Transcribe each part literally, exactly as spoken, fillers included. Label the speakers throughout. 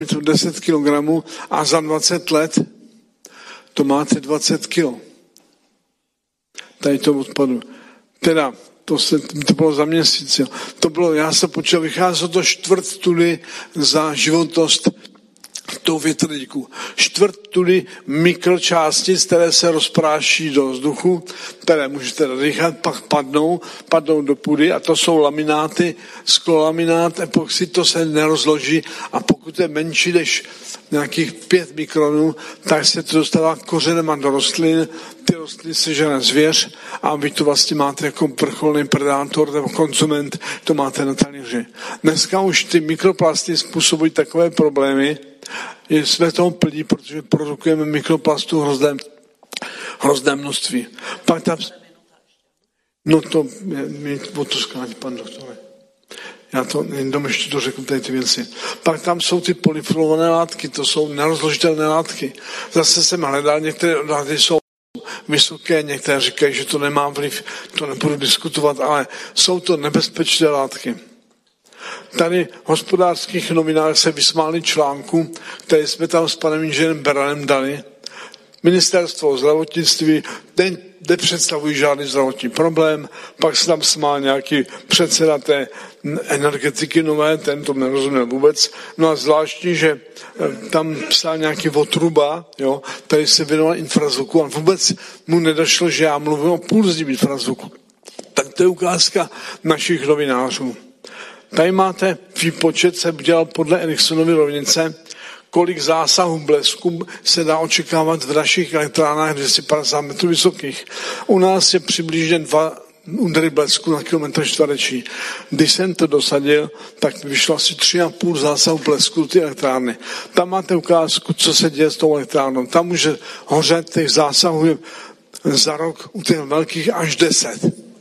Speaker 1: to deset kilogramů a za dvacet let to máte dvacet kilo. Tady to odpadu. Teda, to, se, to bylo za měsíc. Jo. To bylo, já se počítal, vycházelo to čtvrt tuny za životnost tou větrníku. Čtvrt tuny mikročástic, které se rozpráší do vzduchu, které můžete nadýchat, pak padnou, padnou do půdy a to jsou lamináty, sklolaminát, epoxy, to se nerozloží a pokud je menší než nějakých pět mikronů, tak se to dostává kořenema do rostlin, ty rostliny sežene zvěř a vy to vlastně máte jako vrcholný predátor nebo konzument, to máte na talíři. Dneska už ty mikroplasty způsobují takové problémy, že jsme toho plní, protože produkujeme mikroplastu hrozné, hrozné množství. Pak tam... No to mi o to skládí, pan doktore. Já to jenom ještě to řeknu tady ty věci. Pak tam jsou ty polyfluorované látky, to jsou nerozložitelné látky. Zase jsem hledal, některé látky jsou vysoké, některé říkají, že to nemá vliv, to nebudu diskutovat, ale jsou to nebezpečné látky. Tady v Hospodářských novinách se vysmáli článku, který jsme tam s panem inženýrem Beranem dali. Ministerstvo zdravotnictví nepředstavují žádný zdravotní problém, pak se tam smál nějaký předseda té energetiky nové, ten to nerozuměl vůbec. No a zvláštní, že tam psal nějaký Votruba, jo, který se věnoval infrazvuku a vůbec mu nedošlo, že já mluvím o pulzním infrazvuku. Tak to je ukázka našich novinářů. Tady máte výpočet, se udělal podle Eriksonovy rovnice, kolik zásahů blesku se dá očekávat v našich elektrárnách dvě stě padesát metrů vysokých. U nás je přibližně dva údery blesku na kilometr čtvereční. Když jsem to dosadil, tak vyšlo asi tři a půl zásahu blesku ty elektrárny. Tam máte ukázku, co se děje s tou elektrárnou. Tam může hořet těch zásahů za rok u těch velkých až deset.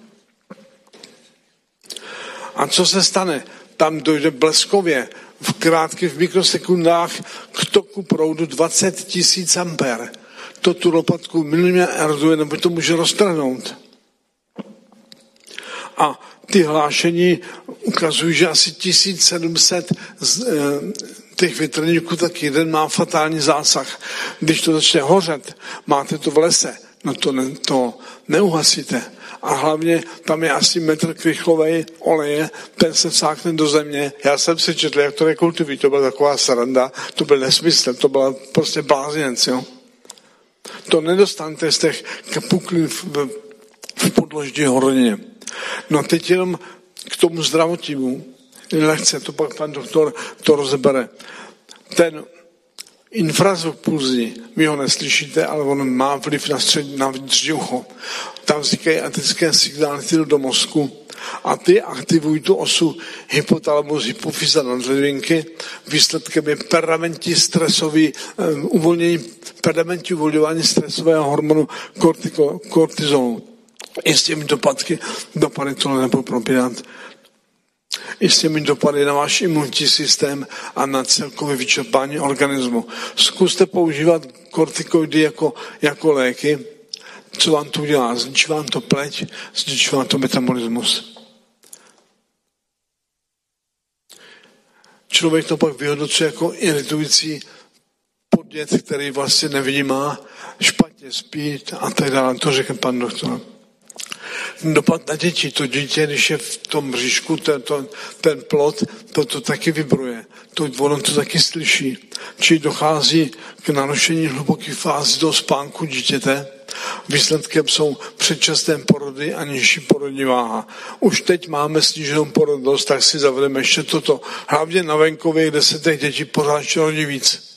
Speaker 1: A co se stane? Tam dojde bleskově v krátkých v mikrosekundách k toku proudu dvacet tisíc ampér. To tu lopatku minimálně eroduje, nebo to může roztrhnout. A ty hlášení ukazují, že asi tisíc sedm set z, e, těch větrníků, tak jeden má fatální zásah. Když to začne hořet, máte to v lese, no to, ne, to neuhasíte. A hlavně tam je asi metr krychlovej oleje, ten se vsákne do země. Já jsem si četl, jak to rekultivují, to byla taková sranda, to byl nesmysl, to byla prostě blázinec, jo. To nedostanete z těch kapuklin v, v podloždí horně. No teď jenom k tomu zdravotnímu, lehce, to pak pan doktor to rozebere. Ten infrazvuk pulzní, vy ho neslyšíte, ale on má vliv na střed, na vnitřní ucho. Tam vznikají elektrické signály do mozku a ty aktivují tu osu hypotalamus, hypofyza nadledvinky. Výsledkem je permanentní stresový um, uvolnění, permanentní uvolňování stresového hormonu kortiko, kortizolu. I s těmi dopadky, dopady tohle nebudu probírat. I s těmi dopady na váš imunitní systém a na celkové vyčerpání organismu. Zkuste používat kortikoidy jako, jako léky. Co vám to udělá? Zničí vám to pleť, zničí vám to metabolismus. Člověk to pak vyhodnocuje jako iritující podnět, který vlastně nevnímá, špatně spí a tak dále. To řekl pan doktor. Dopad na děti. To dítě, když je v tom bříšku, ten, to, ten plod, to, to taky vibruje. To, ono to taky slyší. Či dochází k narušení hlubokých fází do spánku dítěte. Výsledkem jsou předčasné porody a nižší porodní váha. Už teď máme sníženou porodnost, tak si zavedeme ještě toto. Hlavně na venkově, kde se těch dětí pořád ještě rodí víc.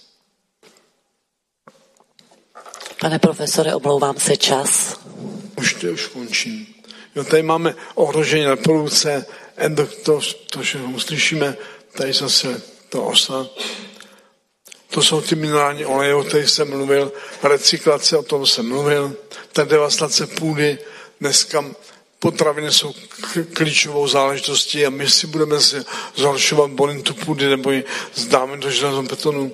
Speaker 2: Pane profesore, omlouvám se, čas.
Speaker 1: Už to už končím. Jo, tady máme ohrožení reprodukce, to, to všechno slyšíme, tady zase to osa. To jsou ty minerální oleje, o kterých jsem mluvil, recyklace, o tom jsem mluvil, ta devastace půdy, dneska potraviny jsou klíčovou záležitostí a my si budeme zhoršovat bonitu půdy nebo ji zdáme do železobetonu.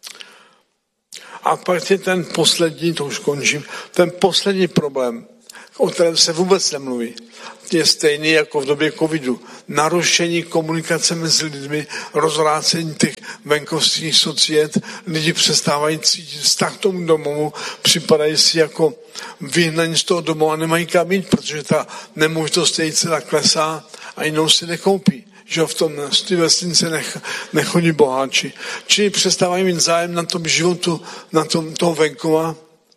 Speaker 1: A pak je ten poslední, to už končím, ten poslední problém, o kterém se vůbec nemluví, je stejný jako v době covidu. Narušení komunikace mezi lidmi, rozvrácení těch venkovských societ, lidi přestávají cítit vztah k tomu domovu, připadají si jako vyhnaní z toho domova, nemají kam jít, protože ta nemovitost její cena klesá a jinou si nekoupí. Že v tom z té vesnice nech, nechodí boháči. Čili přestávají mít zájem na tom životu, na tom toho venkova.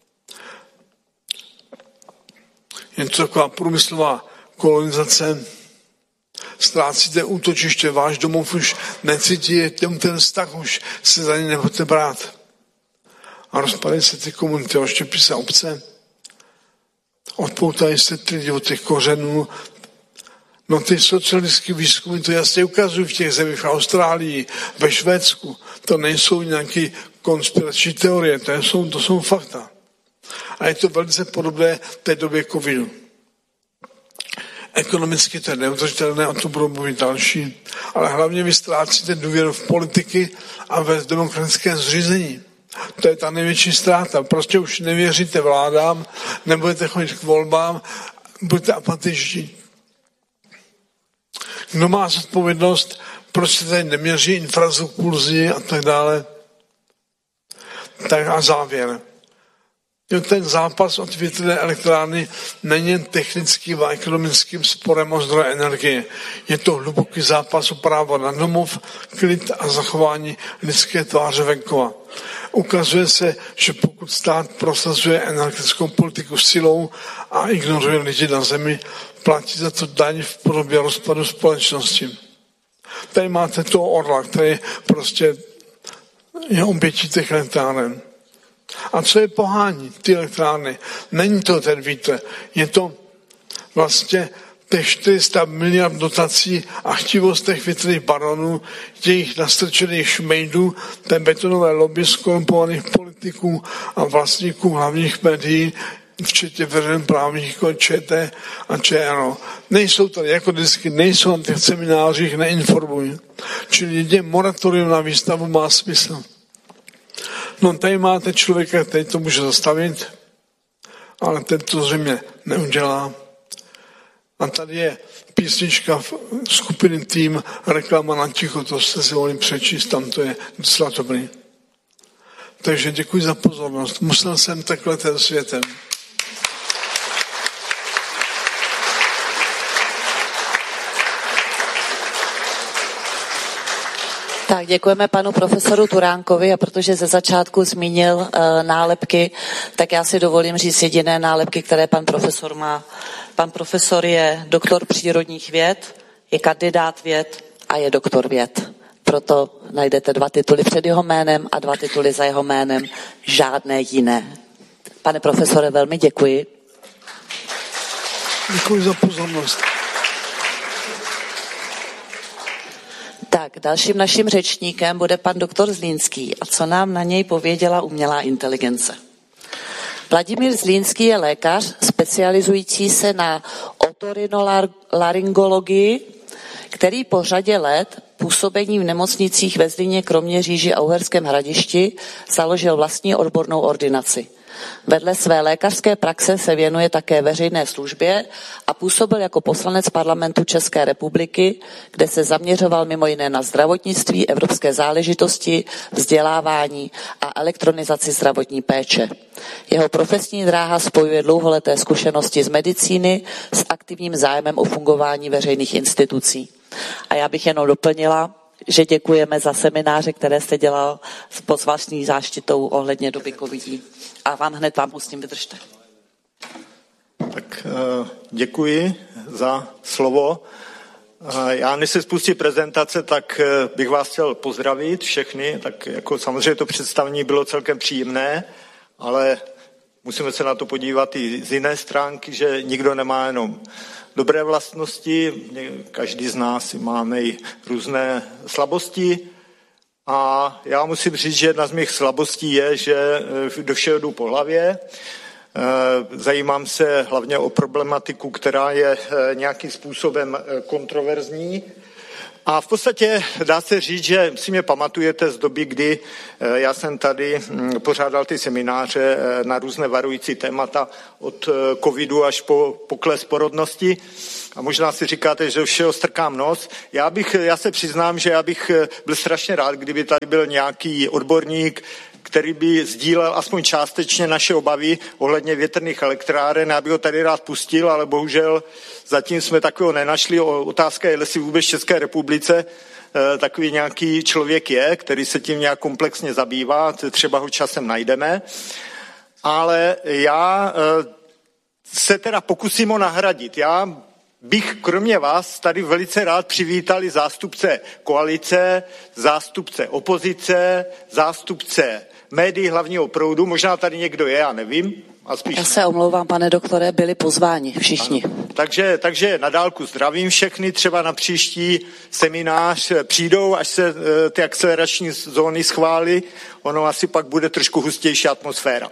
Speaker 1: Je to taková průmyslová kolonizace. Ztrácíte útočiště, váš domov už necítí, ten vztah už se za ně nebudete brát. A rozpadají se ty komunity, oštěpí se obce. Odpoutají se ty lidi od těch kořenů. No ty socialistické výzkumy to jasně ukazují v těch zemích, v Austrálii, ve Švédsku. To nejsou nějaké konspirační teorie, to jsou, to jsou fakta. A je to velice podobné té době covidu. Ekonomicky to je neudržitelné, o tom budou mluvit další, ale hlavně vy ztrácíte důvěru v politiky a ve demokratické zřízení. To je ta největší ztráta. Prostě už nevěříte vládám, nebudete chodit k volbám, budete apatičtí. Kdo má zodpovědnost, proč se tady neměří infrastrukturu a tak dále. Tak a závěr. Ten zápas od větrné elektrárny není jen technickým a ekonomickým sporem o zdroje energie. Je to hluboký zápas o právo na domov, klid a zachování lidské tváře venkova. Ukazuje se, že pokud stát prosazuje energetickou politiku silou a ignoruje lidi na zemi, platí za to daň v podobě rozpadu společnosti. Tady máte toho orla, který prostě je obětí těch elektráren. A co je pohání ty elektrárny? Není to ten vítr, je to vlastně těch čtyři sta miliard dotací a chtivost těch větrných baronů, těch nastrčených šmejdů, té betonové lobby skorumpovaných politiků a vlastníků hlavních médií, včetně veřejnoprávních jako ČT a ČR. Nejsou tady, jako vždycky, nejsou na těch seminářích, neinformují. Čili jedině moratorium na výstavu má smysl. No tady máte člověka, který to může zastavit, ale ten to zřejmě neudělá. A tady je písnička v skupiny Tým, reklama na ticho, to jste si mohli přečíst, tam to je docela dobrý. Takže děkuji za pozornost. Musel jsem takhle ten světem.
Speaker 2: Tak děkujeme panu profesoru Turánkovi, a protože ze začátku zmínil uh, nálepky, tak já si dovolím říct jediné nálepky, které pan profesor má. Pan profesor je doktor přírodních věd, je kandidát věd a je doktor věd. Proto najdete dva tituly před jeho jménem a dva tituly za jeho jménem, žádné jiné. Pane profesore, velmi děkuji.
Speaker 1: Děkuji za pozornost.
Speaker 2: Tak, dalším naším řečníkem bude pan doktor Zlínský. A co nám na něj pověděla umělá inteligence? Vladimír Zlínský je lékař specializující se na otorinolaryngologii, který po řadě let působení v nemocnicích ve Zlíně, Kroměříži a Uherském Hradišti založil vlastní odbornou ordinaci. Vedle své lékařské praxe se věnuje také veřejné službě a působil jako poslanec parlamentu České republiky, kde se zaměřoval mimo jiné na zdravotnictví, evropské záležitosti, vzdělávání a elektronizaci zdravotní péče. Jeho profesní dráha spojuje dlouholeté zkušenosti z medicíny s aktivním zájmem o fungování veřejných institucí. A já bych jenom doplnila, že děkujeme za semináře, které jste dělal pod vlastní záštitou ohledně doby covidí. A vám hned vám s tím vydržte.
Speaker 3: Tak děkuji za slovo. Já než se spustí prezentace, tak bych vás chtěl pozdravit všechny. Tak jako samozřejmě to představení bylo celkem příjemné, ale musíme se na to podívat i z jiné stránky, že nikdo nemá jenom dobré vlastnosti, každý z nás máme i různé slabosti. A já musím říct, že jedna z mých slabostí je, že do všeho jdu po hlavě. Zajímám se hlavně o problematiku, která je nějakým způsobem kontroverzní. A v podstatě dá se říct, že si mě pamatujete z doby, kdy já jsem tady pořádal ty semináře na různé varující témata od covidu až po pokles porodnosti. A možná si říkáte, že všeho strkám nos. Já, bych, já se přiznám, že já bych byl strašně rád, kdyby tady byl nějaký odborník, který by sdílel aspoň částečně naše obavy ohledně větrných elektráren. Já bych ho tady rád pustil, ale bohužel zatím jsme takového nenašli. Otázka je, jestli vůbec v České republice takový nějaký člověk je, který se tím nějak komplexně zabývá, třeba ho časem najdeme. Ale já se teda pokusím ho nahradit. Já bych kromě vás tady velice rád přivítali zástupce koalice, zástupce opozice, zástupce médií hlavního proudu. Možná tady někdo je, já nevím. A spíš
Speaker 2: já se omlouvám, pane doktore, byli pozváni všichni.
Speaker 3: Takže, takže na dálku zdravím všechny, třeba na příští seminář přijdou, až se ty akcelerační zóny schválí, ono asi pak bude trošku hustější atmosféra.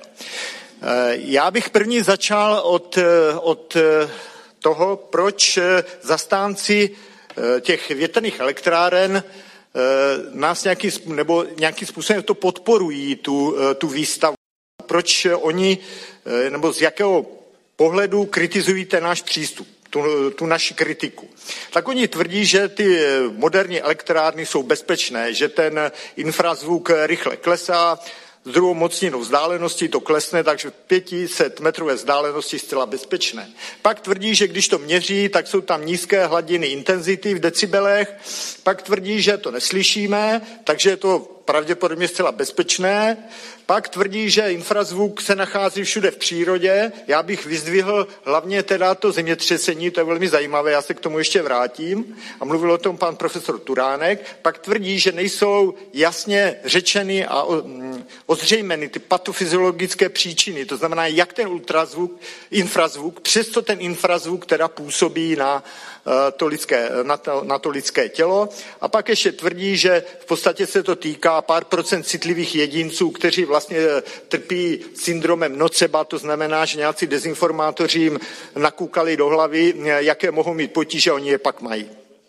Speaker 3: Já bych první začal od, od toho, proč zastánci těch větrných elektráren nás nějaký, nebo nějakým způsobem to podporují, tu, tu výstavu. Proč oni, nebo z jakého pohledu kritizují ten náš přístup, tu, tu naši kritiku. Tak oni tvrdí, že ty moderní elektrárny jsou bezpečné, že ten infrazvuk rychle klesá, s druhou mocninou vzdálenosti to klesne, takže pět set metrové vzdálenosti zcela bezpečné. Pak tvrdí, že když to měří, tak jsou tam nízké hladiny intenzity v decibelech. Pak tvrdí, že to neslyšíme, takže je to pravděpodobně zcela bezpečné. Pak tvrdí, že infrazvuk se nachází všude v přírodě. Já bych vyzdvihl hlavně teda to zemětřesení, to je velmi zajímavé, já se k tomu ještě vrátím. A mluvil o tom pan profesor Turánek. Pak tvrdí, že nejsou jasně řečeny a ozřejmeny ty patofyziologické příčiny. To znamená, jak ten ultrazvuk, infrazvuk, přesto ten infrazvuk teda působí na to lidské, na to, na to lidské tělo. A pak ještě tvrdí, že v podstatě se to týká pár procent citlivých jedinců, kteří vlastně trpí syndromem noceba, to znamená, že nějací dezinformátoři jim nakukali do hlavy, jaké mohou mít potíže, oni je pak mají.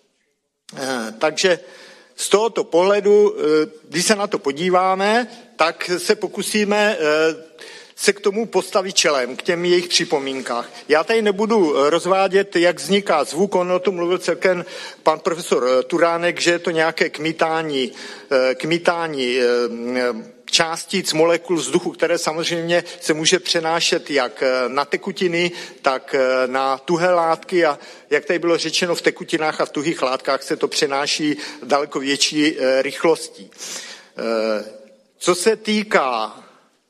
Speaker 3: Takže z tohoto pohledu, když se na to podíváme, tak se pokusíme se k tomu postavit čelem, k těm jejich připomínkách. Já tady nebudu rozvádět, jak vzniká zvuk, on o tom mluvil celkem pan profesor Turánek, že je to nějaké kmitání, kmitání částic, molekul vzduchu, které samozřejmě se může přenášet jak na tekutiny, tak na tuhé látky a jak tady bylo řečeno, v tekutinách a v tuhých látkách se to přenáší daleko větší rychlostí. Co se týká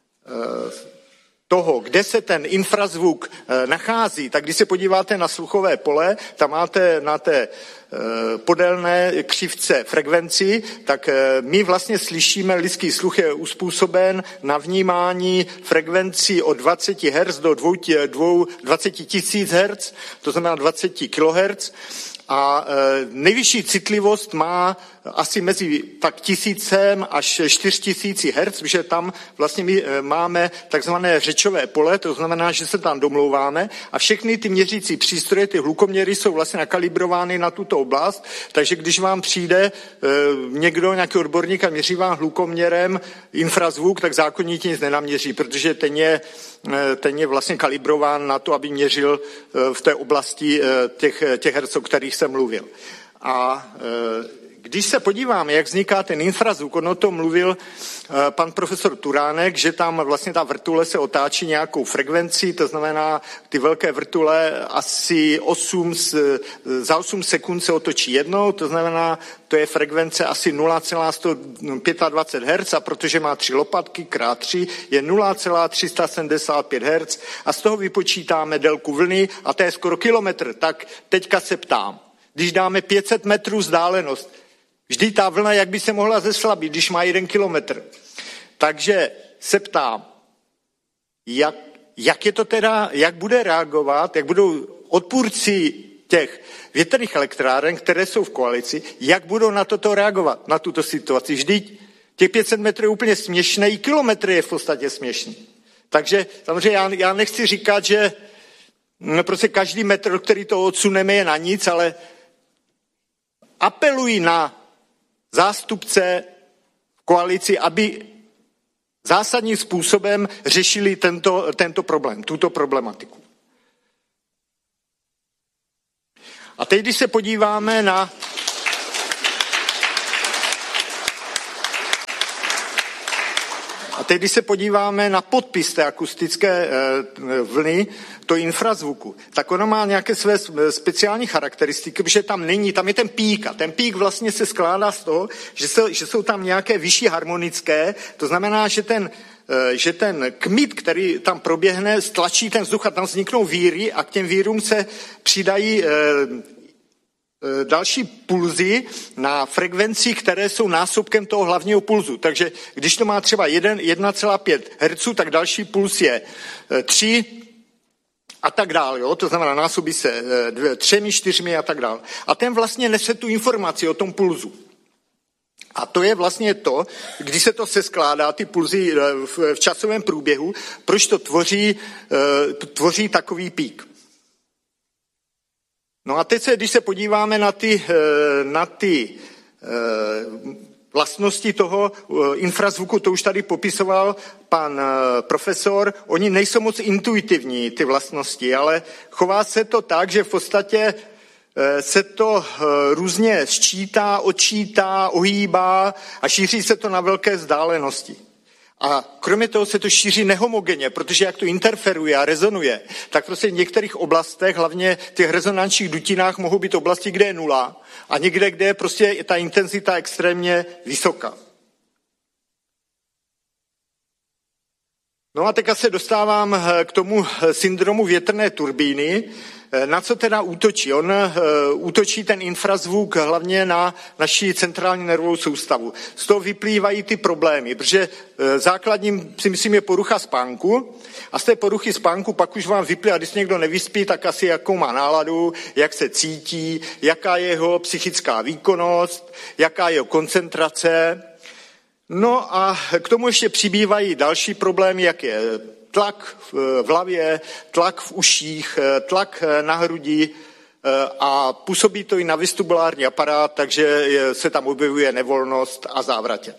Speaker 3: toho, kde se ten infrazvuk nachází, tak když se podíváte na sluchové pole, tam máte na té podélné křivce frekvenci, tak my vlastně slyšíme, lidský sluch je uspůsoben na vnímání frekvencí od dvacet hertzů do dvacet tisíc hertzů, to znamená dvacet kilohertzů. A nejvyšší citlivost má asi mezi tak tisícem až čtyř tisíci hertz, protože tam vlastně my máme takzvané řečové pole, to znamená, že se tam domlouváme a všechny ty měřící přístroje, ty hlukoměry jsou vlastně nakalibrovány na tuto oblast, takže když vám přijde někdo, nějaký odborník a měří vám hlukoměrem infrazvuk, tak zákonitě nic nenaměří, protože ten je, ten je vlastně kalibrován na to, aby měřil v té oblasti těch, těch hertz, o kterých jsem mluvil. A když se podíváme, jak vzniká ten infrazvuk, on o tom mluvil pan profesor Turánek, že tam vlastně ta vrtule se otáčí nějakou frekvencí, to znamená, ty velké vrtule asi osm, za osm sekund se otočí jednou, to znamená, to je frekvence asi nula celá sto dvacet pět hertzů a protože má tři lopatky krát tři, je nula celá tři sta sedmdesát pět hertzů a z toho vypočítáme délku vlny a to je skoro kilometr. Tak teďka se ptám, když dáme pět set metrů vzdálenost, vždy ta vlna, jak by se mohla zeslabit, když má jeden kilometr. Takže se ptám, jak, jak je to teda, jak bude reagovat, jak budou odpůrci těch větrných elektráren, které jsou v koalici, jak budou na toto reagovat, na tuto situaci. Vždyť těch pět set metrů je úplně směšné, i kilometr je v podstatě směšný. Takže samozřejmě já, já nechci říkat, že no prostě každý metr, který to odsuneme, je na nic, ale apeluji na zástupce koalici, aby zásadním způsobem řešili tento, tento problém, tuto problematiku. A teď, když se podíváme na A teď, když se podíváme na podpis té akustické vlny, to infrazvuku, tak ono má nějaké své speciální charakteristiky, protože tam není, tam je ten pík a ten pík vlastně se skládá z toho, že, se, že jsou tam nějaké vyšší harmonické, to znamená, že ten, že ten kmit, který tam proběhne, stlačí ten vzduch a tam vzniknou víry a k těm vírům se přidají další pulzy na frekvencích, které jsou násobkem toho hlavního pulzu. Takže když to má třeba jedna celá pět hertzů, tak další puls je tři a tak dále. Jo? To znamená, násobí se dvě, třemi, čtyřmi a tak dále. A ten vlastně nese tu informaci o tom pulzu. A to je vlastně to, když se to seskládá, ty pulzy v časovém průběhu, proč to tvoří, tvoří takový pík. No a teď se, když se podíváme na ty, na ty vlastnosti toho infrazvuku, to už tady popisoval pan profesor, oni nejsou moc intuitivní, ty vlastnosti, ale chová se to tak, že v podstatě se to různě sčítá, odčítá, ohýbá a šíří se to na velké vzdálenosti. A kromě toho se to šíří nehomogenně, protože jak to interferuje a rezonuje, tak prostě v některých oblastech, hlavně v těch rezonančních dutinách, mohou být oblasti, kde je nula a někde, kde je prostě ta intenzita extrémně vysoká. No a teďka se dostávám k tomu syndromu větrné turbíny. Na co teda útočí? On útočí ten infrazvuk hlavně na naši centrální nervovou soustavu. Z toho vyplývají ty problémy, protože základním si myslím je porucha spánku a z té poruchy spánku pak už vám vyplývá, když někdo nevyspí, tak asi jakou má náladu, jak se cítí, jaká je jeho psychická výkonnost, jaká je jeho koncentrace. No a k tomu ještě přibývají další problémy, jak je tlak v hlavě, tlak v uších, tlak na hrudi a působí to i na vestibulární aparát, takže se tam objevuje nevolnost a závratě.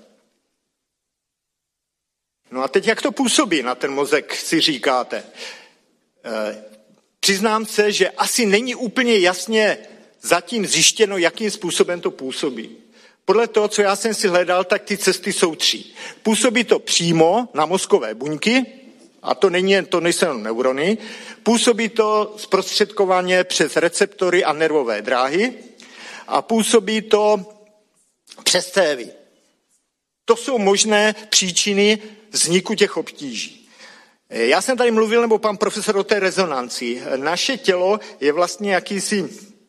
Speaker 3: No a teď jak to působí na ten mozek, si říkáte. Přiznám se, že asi není úplně jasně zatím zjištěno, jakým způsobem to působí. Podle toho, co já jsem si hledal, tak ty cesty jsou tři. Působí to přímo na mozkové buňky, a to, není, to nejsou jen neurony, působí to zprostředkovaně přes receptory a nervové dráhy a působí to přes cévy. To jsou možné příčiny vzniku těch obtíží. Já jsem tady mluvil, nebo pan profesor, o té rezonanci. Naše tělo je vlastně jakýsi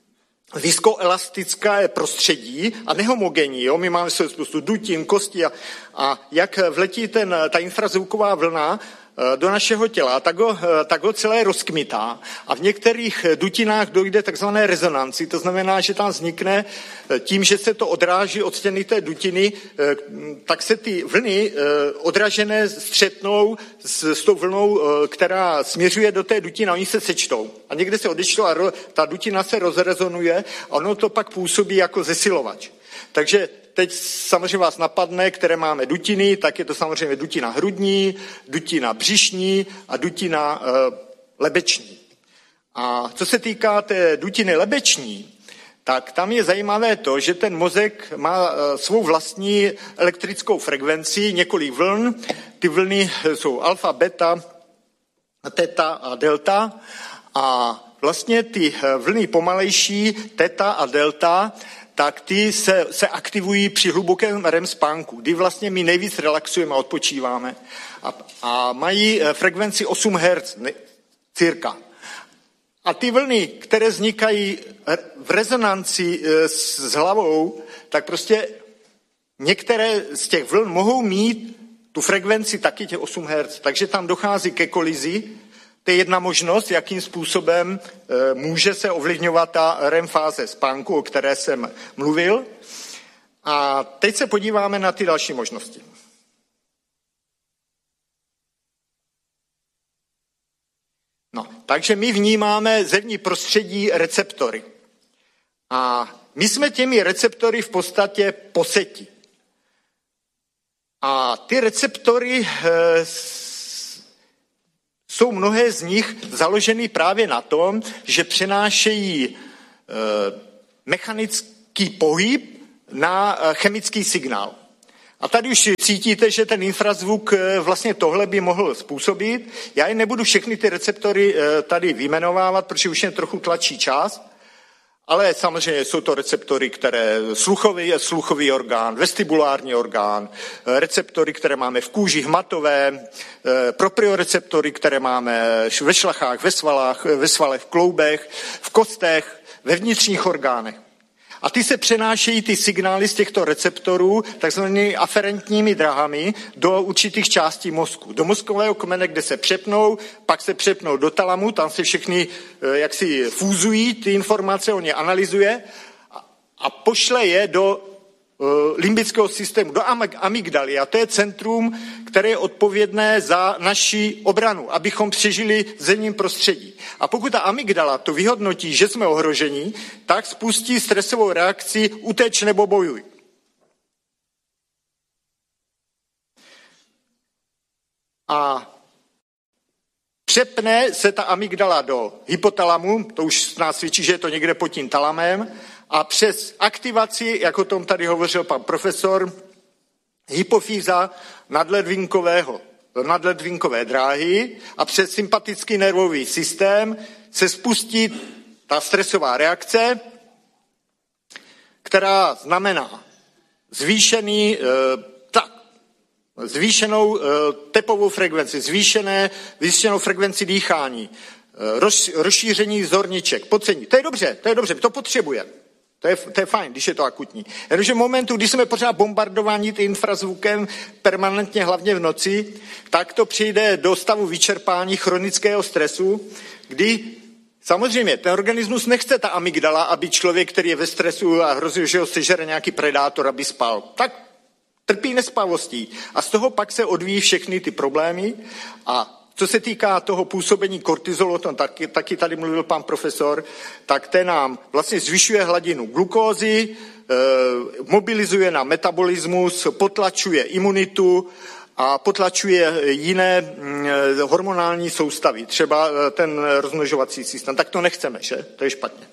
Speaker 3: vyskoelastické prostředí a nehomogenní. Jo? My máme spoustu dutin, kosti a, a jak vletí ten, ta infrazvuková vlna do našeho těla, tak ho, tak ho celé rozkmitá a v některých dutinách dojde takzvané rezonanci, to znamená, že tam vznikne tím, že se to odráží od stěny té dutiny, tak se ty vlny odražené střetnou s, s tou vlnou, která směřuje do té dutiny a oni se sečtou. A někde se odečtou a ro, ta dutina se rozrezonuje a ono to pak působí jako zesilovač. Takže teď samozřejmě vás napadne, které máme dutiny, tak je to samozřejmě dutina hrudní, dutina břišní a dutina e, lebeční. A co se týká té dutiny lebeční, tak tam je zajímavé to, že ten mozek má e, svou vlastní elektrickou frekvenci, několik vln. Ty vlny jsou alfa, beta, teta a delta. A vlastně ty vlny pomalejší, teta a delta, tak ty se, se aktivují při hlubokém R E M spánku, kdy vlastně my nejvíc relaxujeme a odpočíváme. A, a mají frekvenci osm hertzů, ne, cirka. A ty vlny, které vznikají v rezonanci s, s hlavou, tak prostě některé z těch vln mohou mít tu frekvenci taky těch osm hertzů. Takže tam dochází ke kolizi. To je jedna možnost, jakým způsobem e, může se ovlivňovat ta R E M fáze spánku, o které jsem mluvil. A teď se podíváme na ty další možnosti. No, takže my vnímáme zevní prostředí receptory. A my jsme těmi receptory v podstatě poseti. A ty receptory e, jsou mnohé z nich založeny právě na tom, že přenášejí e, mechanický pohyb na chemický signál. A tady už cítíte, že ten infrazvuk vlastně tohle by mohl způsobit. Já je nebudu všechny ty receptory tady vyjmenovávat, protože už jen trochu tlačí čas, ale samozřejmě jsou to receptory, které sluchový, sluchový orgán, vestibulární orgán, receptory, které máme v kůži hmatové, proprioreceptory, které máme ve šlachách, ve svalách, ve svalech, v kloubech, v kostech, ve vnitřních orgánech. A ty se přenášejí ty signály z těchto receptorů takzvanými aferentními drahami do určitých částí mozku. Do mozkového kmene, kde se přepnou, pak se přepnou do talamu, tam se všechny jaksi fúzují ty informace, on je analyzuje a pošle je do limbického systému, do amygdaly. A to je centrum, které je odpovědné za naši obranu, abychom přežili v zemním prostředí. A pokud ta amygdala to vyhodnotí, že jsme ohroženi, tak spustí stresovou reakci uteč nebo bojuj. A přepne se ta amygdala do hypotalamu, to už nás svědčí, že je to někde pod tím talamem, a přes aktivaci, jak o tom tady hovořil pan profesor, hypofýza nadledvinkového, nadledvinkové dráhy a přes sympatický nervový systém se spustí ta stresová reakce, která znamená zvýšený, tak, zvýšenou tepovou frekvenci, zvýšené, zvýšenou frekvenci dýchání, roz, rozšíření zorniček, pocení. To je dobře, to je dobře, to potřebujeme. To je, to je fajn, když je to akutní. Jenomže v momentu, kdy jsme pořád bombardováni tím infrazvukem permanentně, hlavně v noci, tak to přijde do stavu vyčerpání chronického stresu, kdy samozřejmě ten organismus nechce ta amygdala, aby člověk, který je ve stresu a hrozí, že ho sežere nějaký predátor, aby spal. Tak trpí nespavostí. A z toho pak se odvíjí všechny ty problémy. A co se týká toho působení kortizolu, o tom taky, taky tady mluvil pan profesor, tak ten nám vlastně zvyšuje hladinu glukózy, e, mobilizuje nám metabolismus, potlačuje imunitu a potlačuje jiné e, hormonální soustavy, třeba ten rozmnožovací systém. Tak to nechceme, že? To je špatně.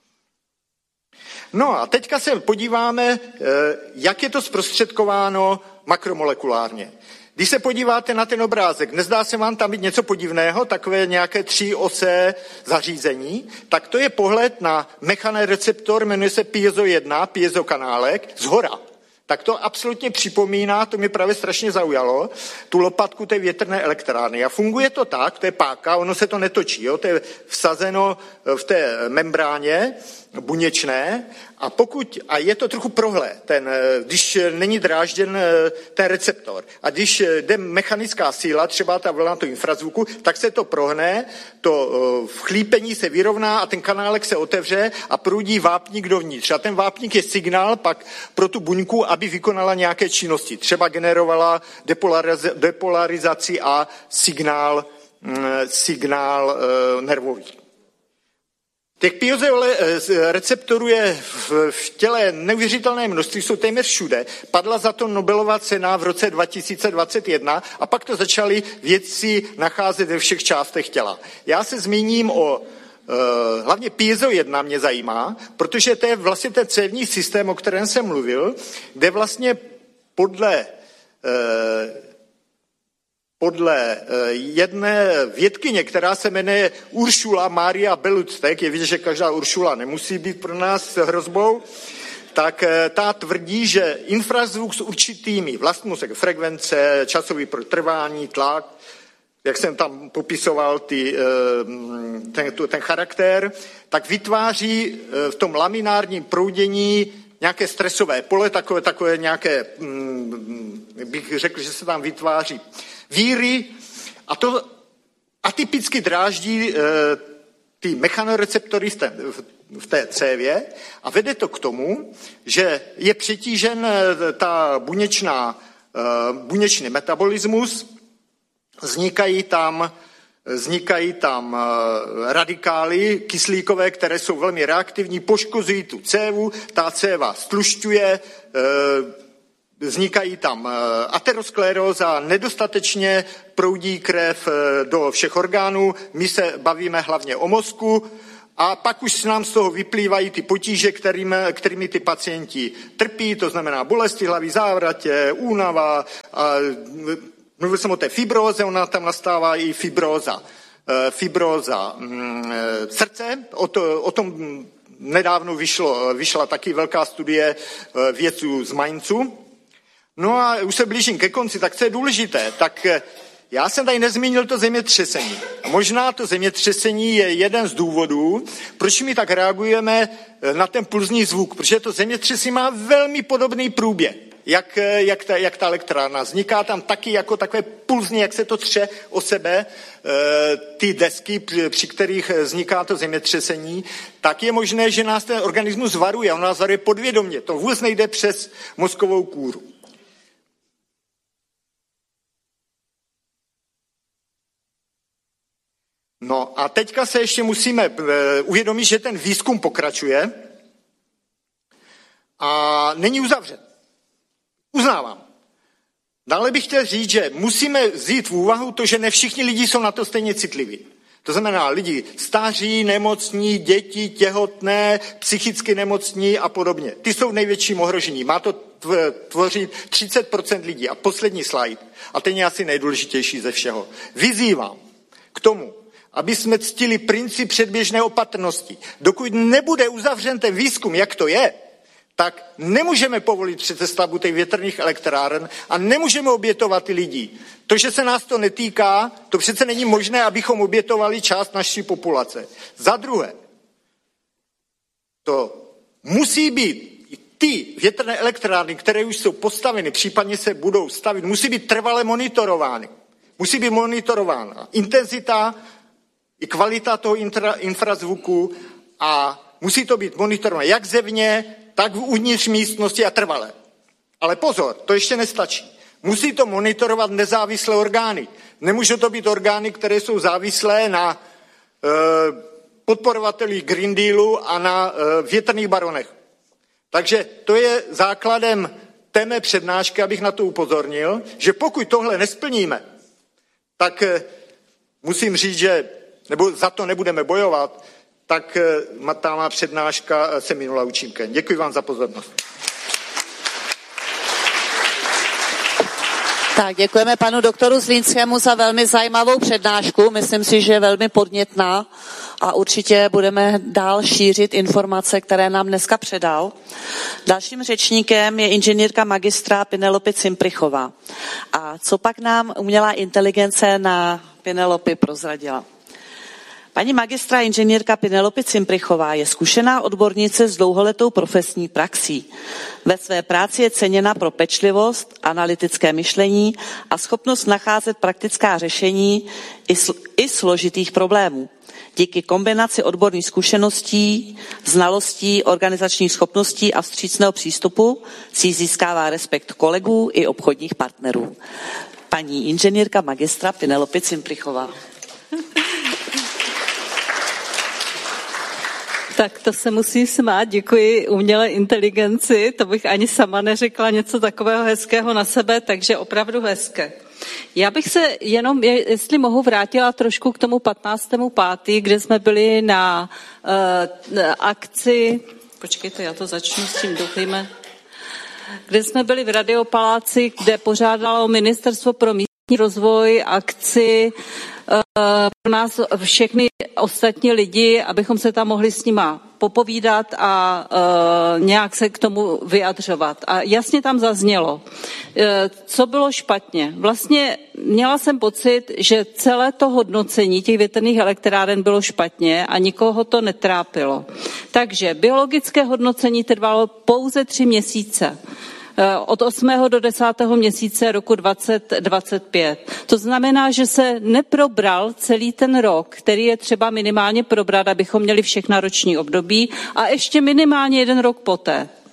Speaker 3: No a teďka se podíváme, e, jak je to zprostředkováno makromolekulárně. Když se podíváte na ten obrázek, nezdá se vám tam být něco podivného, takové nějaké tříosé zařízení, tak to je pohled na mechanoreceptor, jmenuje se piezo jedna, piezokanálek, zhora. Tak to absolutně připomíná, to mě právě strašně zaujalo, tu lopatku té větrné elektrárny. A funguje to tak, to je páka, ono se to netočí, jo? To je vsazeno v té membráně buněčné a pokud, a je to trochu prohlé, ten, když není drážděn ten receptor a když jde mechanická síla, třeba ta vlna toho infrazvuku, tak se to prohne, to chlípení se vyrovná a ten kanálek se otevře a proudí vápník dovnitř. A ten vápník je signál pak pro tu buňku, aby vykonala nějaké činnosti. Třeba generovala depolariz- depolarizaci a signál, signál e, nervový. Těch piezoreceptorů je v těle neuvěřitelné množství, jsou téměř všude. Padla za to Nobelova cena v roce dva tisíce dvacet jedna a pak to začali vědci nacházet ve všech částech těla. Já se zmíním o hlavně piezo jedna mě zajímá, protože to je vlastně ten cévní systém, o kterém jsem mluvil, kde vlastně podle Podle jedné vědkyně, která se jmenuje Uršula Maria Beluctek, je vidět, že každá Uršula nemusí být pro nás hrozbou, tak ta tvrdí, že infrazvuk s určitými vlastnostmi, frekvence, časový protrvání, tlak, jak jsem tam popisoval ty, ten, ten charakter, tak vytváří v tom laminárním proudění nějaké stresové pole, takové, takové nějaké, bych řekl, že se tam vytváří víry a to atypicky dráždí e, ty mechanoreceptory v té, v té cévě a vede to k tomu, že je přetížen ta buněčná, e, buněčný metabolismus, vznikají tam vznikají tam radikály kyslíkové, které jsou velmi reaktivní, poškozují tu cévu, ta céva stlušťuje, vznikají tam ateroskleróza, nedostatečně proudí krev do všech orgánů, my se bavíme hlavně o mozku a pak už nám z toho vyplývají ty potíže, kterými, kterými ty pacienti trpí, to znamená bolesti hlavy, závratě, únava, a mluvil jsem o té fibróze, ona tam nastává i fibróza. Fibróza srdce, o, to, o tom nedávno vyšlo, vyšla taky velká studie vědců z Mainzu. No a už se blížím ke konci, tak co je důležité, tak já jsem tady nezmínil to zemětřesení. Možná to zemětřesení je jeden z důvodů, proč my tak reagujeme na ten pulzní zvuk, protože to zemětřesení má velmi podobný průběh, jak, jak, ta, jak ta elektrárna. Vzniká tam taky jako takové pulzní, jak se to tře o sebe, ty desky, při kterých vzniká to zemětřesení, tak je možné, že nás ten organismus varuje, on nás varuje podvědomě, to vůbec nejde přes mozkovou kůru. No a teďka se ještě musíme uvědomit, že ten výzkum pokračuje a není uzavřen. Uznávám. Dále bych chtěl říct, že musíme vzít v úvahu to, že ne všichni lidi jsou na to stejně citliví. To znamená lidi staří, nemocní, děti, těhotné, psychicky nemocní a podobně. Ty jsou největším ohrožení. Má to tvořit třicet procent lidí. A poslední slide, a ten je asi nejdůležitější ze všeho. Vyzývám k tomu, aby jsme ctili princip předběžné opatrnosti. Dokud nebude uzavřen ten výzkum, jak to je, tak nemůžeme povolit přestavbu těch větrných elektráren a nemůžeme obětovat ty lidi. To, že se nás to netýká, to přece není možné, abychom obětovali část naší populace. Za druhé, to musí být ty větrné elektrárny, které už jsou postaveny, případně se budou stavit, musí být trvale monitorovány. Musí být monitorována intenzita i kvalita toho infra, infrazvuku a musí to být monitorováno jak zevně, tak uvnitř místnosti a trvale. Ale pozor, to ještě nestačí. Musí to monitorovat nezávislé orgány. Nemůžou to být orgány, které jsou závislé na e, podporovatelích Green Dealu a na e, větrných baronech. Takže to je základem té mé přednášky, abych na to upozornil, že pokud tohle nesplníme, tak e, musím říct, že nebo za to nebudeme bojovat, tak ta má přednáška se minula účinkem. Děkuji vám za pozornost.
Speaker 2: Tak, děkujeme panu doktoru Zlínskému za velmi zajímavou přednášku. Myslím si, že je velmi podnětná a určitě budeme dál šířit informace, které nám dneska předal. Dalším řečníkem je inženýrka magistra Penelope Cimprichová. A co pak nám umělá inteligence na Penelope prozradila? Paní magistra inženýrka Penelope Cimprichová je zkušená odbornice s dlouholetou profesní praxí. Ve své práci je ceněna pro pečlivost, analytické myšlení a schopnost nacházet praktická řešení i, sl- i složitých problémů. Díky kombinaci odborných zkušeností, znalostí, organizačních schopností a vstřícného přístupu si získává respekt kolegů i obchodních partnerů. Paní inženýrka magistra Penelope Cimprichová.
Speaker 4: Tak to se musím smát, děkuji umělé inteligenci, to bych ani sama neřekla něco takového hezkého na sebe, takže opravdu hezké. Já bych se jenom, jestli mohu, vrátila trošku k tomu patnáctému pátého kde jsme byli na, uh, na akci, počkejte, já to začnu s tím doufejme, kde jsme byli v Radiopaláci, kde pořádalo Ministerstvo pro místní rozvoj akci pro nás všechny ostatní lidi, abychom se tam mohli s nima popovídat a uh, nějak se k tomu vyjadřovat. A jasně tam zaznělo, uh, co bylo špatně. Vlastně měla jsem pocit, že celé to hodnocení těch větrných elektráren bylo špatně a nikoho to netrápilo. Takže biologické hodnocení trvalo pouze tři měsíce. Od osmého do desátého měsíce roku dvacet dvacet pět. To znamená, že se neprobral celý ten rok, který je třeba minimálně probrat, abychom měli všechna roční období a ještě minimálně jeden rok poté.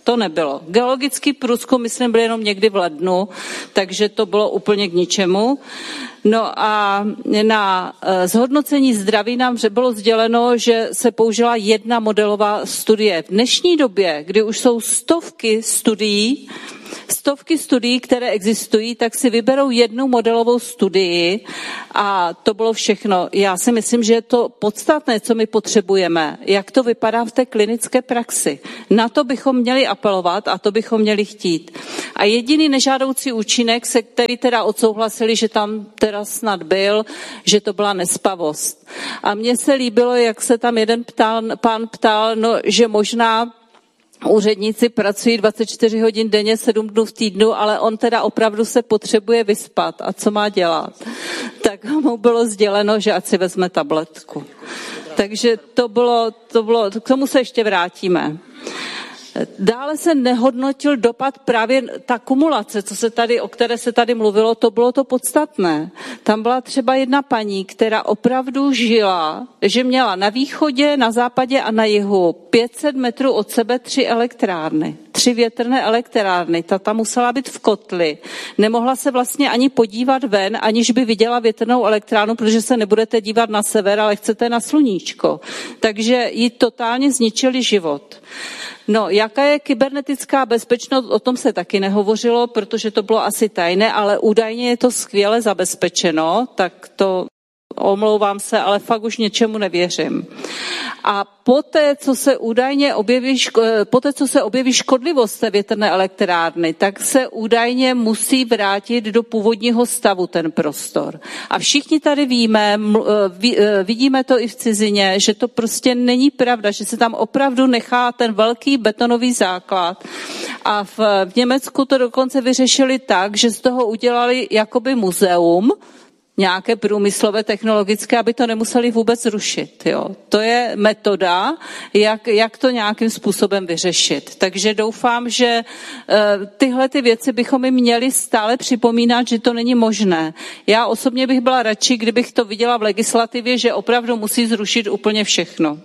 Speaker 4: To nebylo. Geologický průzkum, myslím, byl jenom někdy v lednu, takže to bylo úplně k ničemu. No a na zhodnocení zdraví nám bylo sděleno, že se použila jedna modelová studie. V dnešní době, kdy už jsou stovky studií, stovky studií, které existují, tak si vyberou jednu modelovou studii a to bylo všechno. Já si myslím, že je to podstatné, co my potřebujeme, jak to vypadá v té klinické praxi. Na to bychom měli apelovat a to bychom měli chtít. A jediný nežádoucí účinek, se který teda odsouhlasili, že tam teda snad byl, že to byla nespavost. A mně se líbilo, jak se tam jeden ptal, pán ptal, no, že možná úředníci pracují dvacet čtyři hodin denně, sedm dnů v týdnu, ale on teda opravdu se potřebuje vyspat. A co má dělat? Tak mu bylo sděleno, že ať si vezme tabletku. Takže to bylo, to bylo, k tomu se ještě vrátíme. Dále se nehodnotil dopad právě ta kumulace, co se tady, o které se tady mluvilo, to bylo to podstatné. Tam byla třeba jedna paní, která opravdu žila, že měla na východě, na západě a na jihu pět set metrů od sebe tři elektrárny. Tři větrné elektrárny. Ta tam musela být v kotli. Nemohla se vlastně ani podívat ven, aniž by viděla větrnou elektrárnu, protože se nebudete dívat na sever, ale chcete na sluníčko. Takže jí totálně zničili život. No, jaká je kybernetická bezpečnost, o tom se taky nehovořilo, protože to bylo asi tajné, ale údajně je to skvěle zabezpečeno, tak to omlouvám se, ale fakt už něčemu nevěřím. A poté, co se údajně objeví, poté, co se objeví škodlivost té větrné elektrárny, tak se údajně musí vrátit do původního stavu ten prostor. A všichni tady víme, vidíme to i v cizině, že to prostě není pravda, že se tam opravdu nechá ten velký betonový základ. A v, v Německu to dokonce vyřešili tak, že z toho udělali jakoby muzeum, nějaké průmyslové, technologické, aby to nemuseli vůbec rušit. Jo. To je metoda, jak, jak to nějakým způsobem vyřešit. Takže doufám, že uh, tyhle ty věci bychom jim měli stále připomínat, že to není možné. Já osobně bych byla radši, kdybych to viděla v legislativě, že opravdu musí zrušit úplně všechno.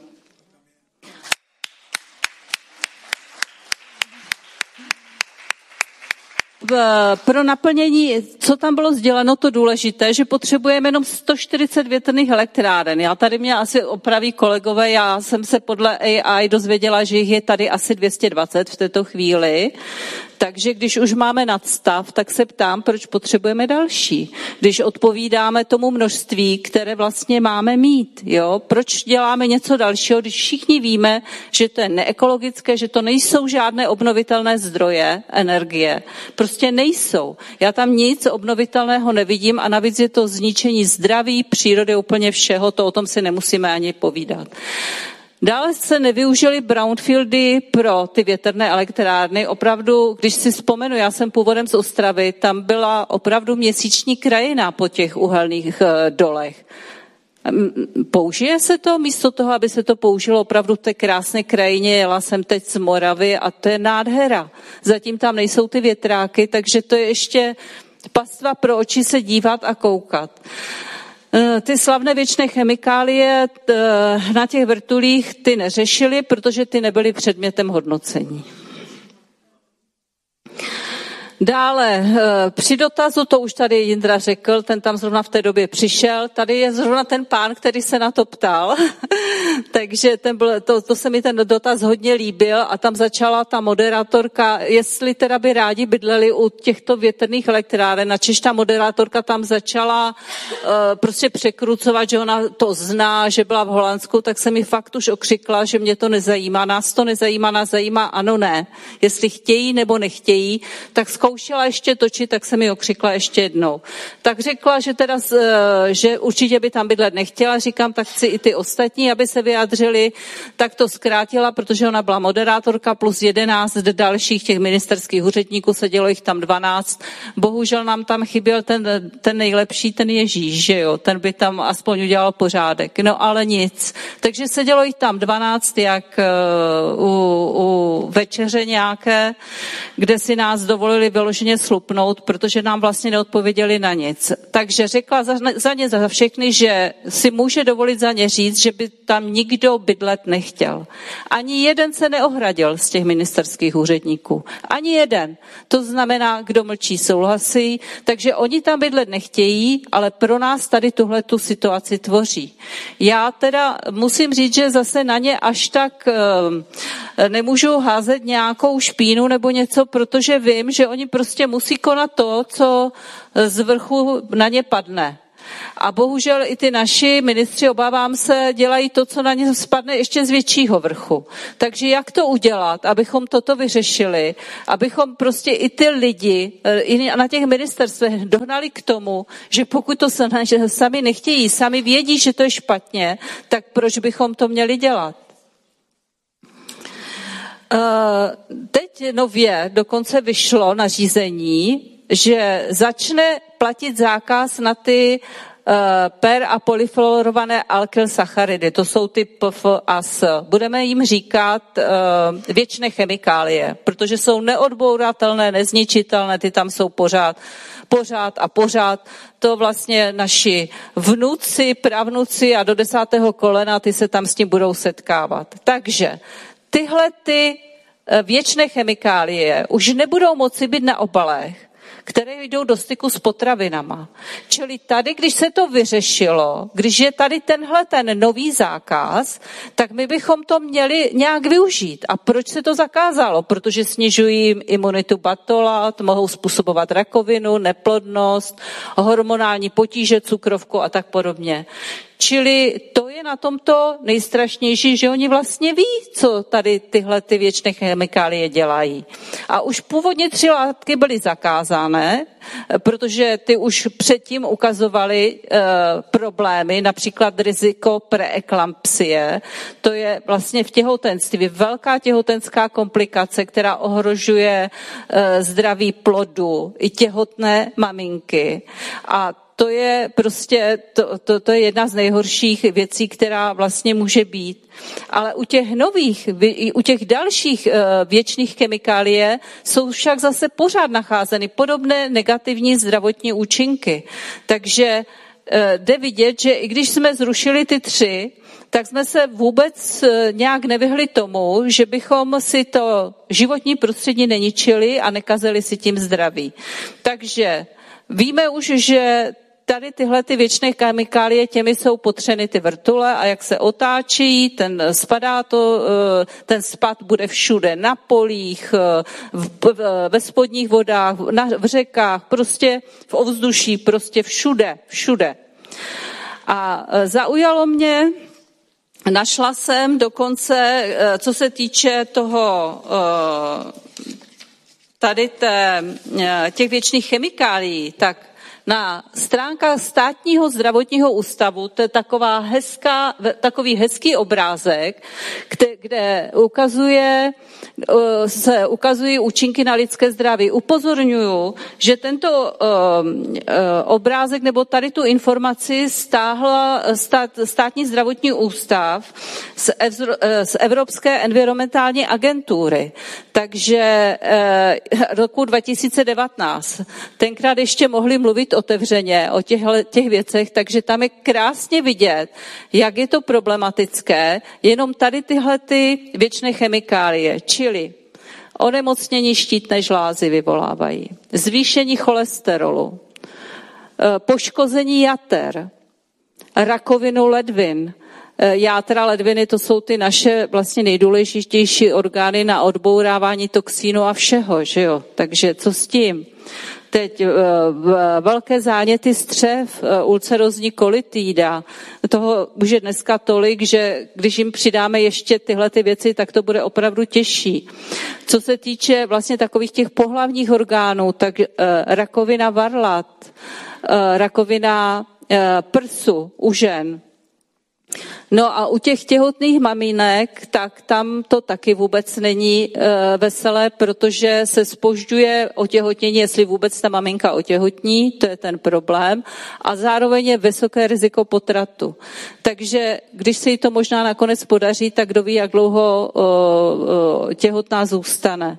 Speaker 4: Pro naplnění, co tam bylo sděleno, to důležité, že potřebujeme jenom sto čtyřicet větrných elektráren. Já tady mě asi opraví kolegové, já jsem se podle A I dozvěděla, že jich je tady asi dvě stě dvacet v této chvíli. Takže když už máme nadstav, tak se ptám, proč potřebujeme další. Když odpovídáme tomu množství, které vlastně máme mít, jo? Proč děláme něco dalšího, když všichni víme, že to je neekologické, že to nejsou žádné obnovitelné zdroje energie. Prostě nejsou. Já tam nic obnovitelného nevidím a navíc je to zničení zdraví, přírody, úplně všeho, to o tom si nemusíme ani povídat. Dále se nevyužily brownfieldy pro ty větrné elektrárny. Opravdu, když si vzpomenu, já jsem původem z Ostravy, tam byla opravdu měsíční krajina po těch uhelných dolech. Použije se to místo toho, aby se to použilo opravdu v té krásné krajině? Jela jsem teď z Moravy a to je nádhera. Zatím tam nejsou ty větráky, takže to je ještě pastva pro oči se dívat a koukat. Ty slavné věčné chemikálie na těch vrtulích ty neřešili, protože ty nebyly předmětem hodnocení. Dále, při dotazu, to už tady Jindra řekl, ten tam zrovna v té době přišel, tady je zrovna ten pán, který se na to ptal, takže ten byl, to, to se mi ten dotaz hodně líbil a tam začala ta moderátorka, jestli teda by rádi bydleli u těchto větrných elektráren, načež ta moderátorka tam začala uh, prostě překrucovat, že ona to zná, že byla v Holandsku, tak se mi fakt už okřikla, že mě to nezajímá, nás to nezajímá, nás zajímá ano, ne, jestli chtějí nebo nechtějí, tak zkoušela ještě točit, tak se mi okřikla ještě jednou. Tak řekla, že teda, že určitě by tam bydlet nechtěla, říkám, tak chci i ty ostatní, aby se vyjádřili, tak to zkrátila, protože ona byla moderátorka plus jedenáct dalších těch ministerských úředníků, sedělo jich tam dvanáct. Bohužel nám tam chyběl ten, ten nejlepší, ten Ježíš, že jo, ten by tam aspoň udělal pořádek, no ale nic. Takže sedělo jich tam dvanáct, jak u, u večeře nějaké, kde si nás dovolili vyloženě slupnout, protože nám vlastně neodpověděli na nic. Takže řekla za, za ně za všechny, že si může dovolit za ně říct, že by tam nikdo bydlet nechtěl. Ani jeden se neohradil z těch ministerských úředníků. Ani jeden. To znamená, kdo mlčí, souhlasí. Takže oni tam bydlet nechtějí, ale pro nás tady tuhle tu situaci tvoří. Já teda musím říct, že zase na ně až tak e, nemůžu házet nějakou špínu nebo něco, protože vím, že oni prostě musí konat to, co z vrchu na ně padne. A bohužel i ty naši ministři, obávám se, dělají to, co na ně spadne ještě z většího vrchu. Takže jak to udělat, abychom toto vyřešili, abychom prostě i ty lidi i na těch ministerstvech dohnali k tomu, že pokud to sami nechtějí, sami vědí, že to je špatně, tak proč bychom to měli dělat? Teď nově dokonce vyšlo nařízení, že začne platit zákaz na ty per- a polyfluorované alkylsacharidy. To jsou ty P F A S. Budeme jim říkat věčné chemikálie, protože jsou neodbouratelné, nezničitelné, ty tam jsou pořád, pořád a pořád. To vlastně naši vnuci, pravnuci a do desátého kolena, ty se tam s tím budou setkávat. Takže tyhle ty věčné chemikálie už nebudou moci být na obalech, které jdou do styku s potravinama. Čili tady, když se to vyřešilo, když je tady tenhle ten nový zákaz, tak my bychom to měli nějak využít. A proč se to zakázalo? Protože snižují imunitu batolat, mohou způsobovat rakovinu, neplodnost, hormonální potíže, cukrovku a tak podobně. Čili to je na tomto nejstrašnější, že oni vlastně ví, co tady tyhle ty věčné chemikálie dělají. A už původně tři látky byly zakázané, protože ty už předtím ukazovaly e, problémy, například riziko preeklampsie. To je vlastně v těhotenství velká těhotenská komplikace, která ohrožuje e, zdraví plodu i těhotné maminky. A to je prostě, to, to, to je jedna z nejhorších věcí, která vlastně může být. Ale u těch nových, u těch dalších věčných chemikálie jsou však zase pořád nacházeny podobné negativní zdravotní účinky. Takže jde vidět, že i když jsme zrušili ty tři, tak jsme se vůbec nějak nevyhli tomu, že bychom si to životní prostředí neničili a nekazili si tím zdraví. Takže víme už, že tady tyhle ty věčné chemikálie, těmi jsou potřeny ty vrtule a jak se otáčí, ten spadá to, ten spad bude všude na polích, ve spodních vodách, na, v řekách, prostě v ovzduší, prostě všude, všude. A zaujalo mě, našla jsem dokonce, co se týče toho, tady té, těch věčných chemikálií, tak na stránkách Státního zdravotního ústavu, to je taková hezká, takový hezký obrázek, kde, kde ukazuje, se ukazují účinky na lidské zdraví. Upozorňuju, že tento um, obrázek nebo tady tu informaci stáhla stát, Státní zdravotní ústav z, Evro, z Evropské environmentální agentury. Takže eh, roku dva tisíce devatenáct. Tenkrát ještě mohli mluvit otevřeně o těch, těch věcech, takže tam je krásně vidět, jak je to problematické, jenom tady tyhle ty věčné chemikálie, čili onemocnění štítné žlázy vyvolávají, zvýšení cholesterolu, poškození jater, rakovinu ledvin. Játra ledviny, to jsou ty naše vlastně nejdůležitější orgány na odbourávání toxínu a všeho, že jo? Takže co s tím? Teď velké záněty střev, ulcerozní kolitída, toho už je dneska tolik, že když jim přidáme ještě tyhle ty věci, tak to bude opravdu těžší. Co se týče vlastně takových těch pohlavních orgánů, tak rakovina varlat, rakovina prsu u žen, No a u těch těhotných maminek, tak tam to taky vůbec není e, veselé, protože se zpožďuje otěhotnění, jestli vůbec ta maminka otěhotní, to je ten problém. A zároveň je vysoké riziko potratu. Takže když se jí to možná nakonec podaří, tak kdo ví, jak dlouho o, o, těhotná zůstane.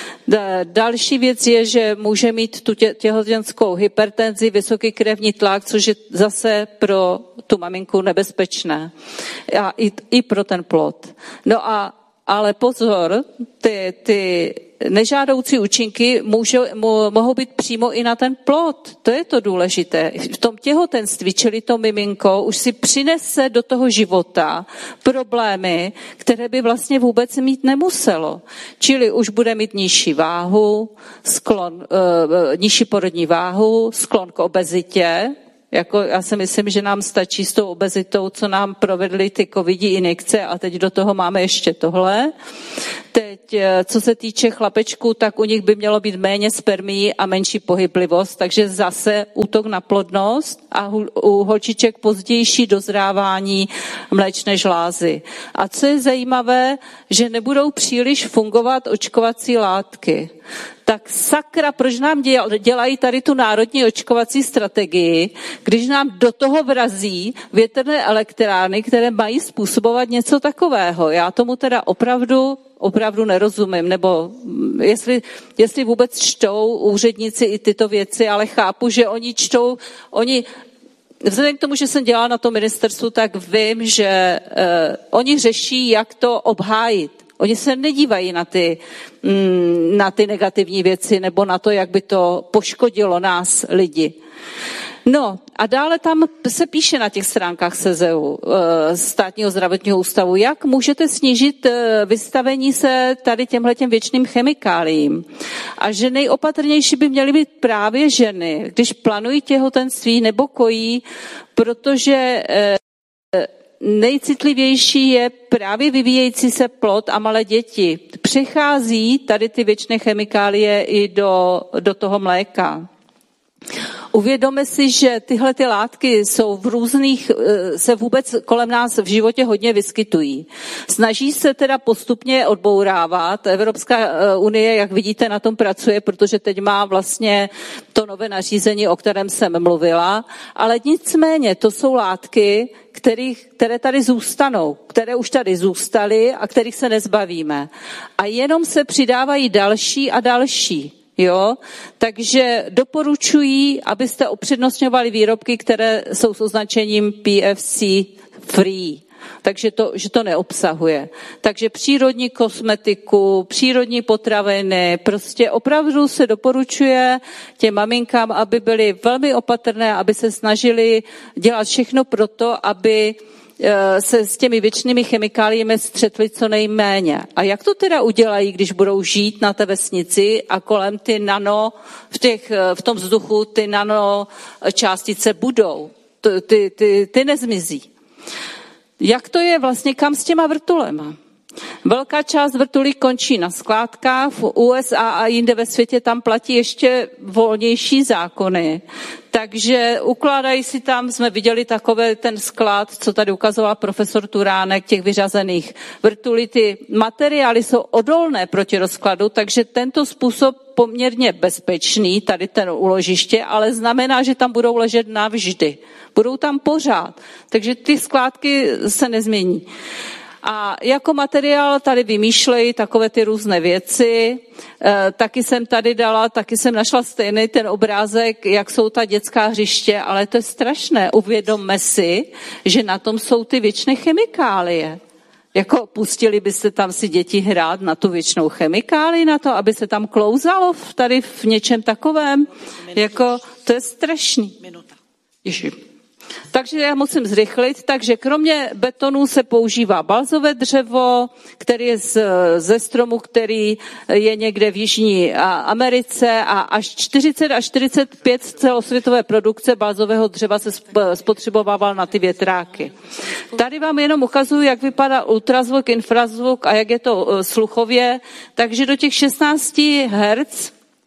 Speaker 4: Další věc je, že může mít tu těhotenskou hypertenzi, vysoký krevní tlak, což je zase pro tu maminku nebezpečné. A i, i pro ten plod. No a ale pozor, ty, ty nežádoucí účinky můžou, mohou být přímo i na ten plod. To je to důležité. V tom těhotenství, čili to miminko, už si přinese do toho života problémy, které by vlastně vůbec mít nemuselo. Čili už bude mít nižší váhu, sklon, uh, nižší porodní váhu, sklon k obezitě. Jako já si myslím, že nám stačí s tou obezitou, co nám provedly ty covidí injekce a teď do toho máme ještě tohle. Teď, co se týče chlapečků, tak u nich by mělo být méně spermií a menší pohyblivost, takže zase útok na plodnost a u holčiček pozdější dozrávání mléčné žlázy. A co je zajímavé, že nebudou příliš fungovat očkovací látky. Tak sakra, proč nám dělají tady tu národní očkovací strategii, když nám do toho vrazí větrné elektrárny, které mají způsobovat něco takového. Já tomu teda opravdu, opravdu nerozumím, nebo jestli, jestli vůbec čtou úředníci i tyto věci, ale chápu, že oni čtou, oni vzhledem k tomu, že jsem dělala na tom ministerstvu, tak vím, že eh, oni řeší, jak to obhájit. Oni se nedívají na ty, na ty negativní věci nebo na to, jak by to poškodilo nás lidi. No a dále tam se píše na těch stránkách S Z U, Státního zdravotního ústavu, jak můžete snížit vystavení se tady těmhletěm věčným chemikáliím. A že nejopatrnější by měly být právě ženy, když plánují těhotenství nebo kojí, protože nejcitlivější je právě vyvíjející se plod a malé děti. Přechází tady ty věčné chemikálie i do, do toho mléka. Uvědomme si, že tyhle ty látky jsou v různých, se vůbec kolem nás v životě hodně vyskytují. Snaží se teda postupně odbourávat. Evropská unie, jak vidíte, na tom pracuje, protože teď má vlastně to nové nařízení, o kterém jsem mluvila. Ale nicméně to jsou látky, kterých, které tady zůstanou, které už tady zůstaly a kterých se nezbavíme. A jenom se přidávají další a další. Jo, takže doporučuji, abyste upřednostňovali výrobky, které jsou s označením P F C free, takže to, že to neobsahuje. Takže přírodní kosmetiku, přírodní potraviny, prostě opravdu se doporučuje těm maminkám, aby byly velmi opatrné, aby se snažili dělat všechno pro to, aby se s těmi věčnými chemikáliemi střetli co nejméně. A jak to teda udělají, když budou žít na té vesnici a kolem ty nano, v, těch, v tom vzduchu ty nano částice budou? Ty, ty, ty nezmizí. Jak to je vlastně, kam s těma vrtulema? Velká část vrtulí končí na skládkách, v U S A a jinde ve světě tam platí ještě volnější zákony. Takže ukládají si tam, jsme viděli takové ten sklad, co tady ukazoval profesor Turánek, těch vyřazených vrtulí. Ty materiály jsou odolné proti rozkladu, takže tento způsob poměrně bezpečný, tady ten uložiště, ale znamená, že tam budou ležet navždy. Budou tam pořád, takže ty skládky se nezmění. A jako materiál tady vymýšlejí takové ty různé věci. E, taky jsem tady dala, taky jsem našla stejný ten obrázek, jak jsou ta dětská hřiště, ale to je strašné. Uvědomme si, že na tom jsou ty věčné chemikálie. Jako pustili byste tam si děti hrát na tu věčnou chemikálii, na to, aby se tam klouzalo tady v něčem takovém. Jako, to je strašný. Ježi. Takže já musím zrychlit, takže kromě betonu se používá balzové dřevo, který je z, ze stromu, který je někde v Jižní Americe a až čtyřicet až čtyřicet pět celosvětové produkce balzového dřeva se spotřebovával na ty větráky. Tady vám jenom ukazuju, jak vypadá ultrazvuk, infrazvuk a jak je to sluchově, takže do těch šestnáct hertz